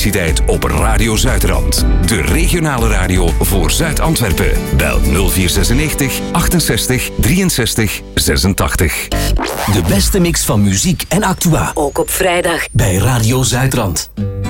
publiciteit op Radio Zuidrand. De regionale radio voor Zuid-Antwerpen. Bel 0496 68 63 86. De beste mix van muziek en actua. Ook op vrijdag. Bij Radio Zuidrand.